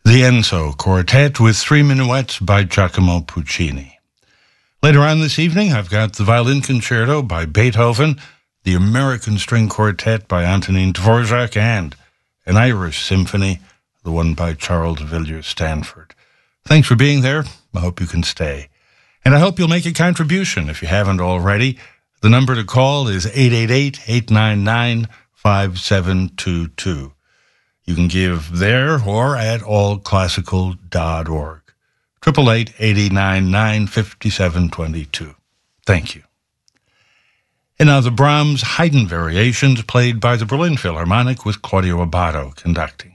The Enzo Quartet with three minuets by Giacomo Puccini. Later on this evening, I've got the Violin Concerto by Beethoven, the American String Quartet by Antonin Dvorak, and an Irish Symphony, the one by Charles Villiers Stanford. Thanks for being there. I hope you can stay. And I hope you'll make a contribution if you haven't already. The number to call is 888-899-5722. You can give there or at allclassical.org. 888-899-5722. Thank you. And now the Brahms Haydn Variations played by the Berlin Philharmonic with Claudio Abbado conducting.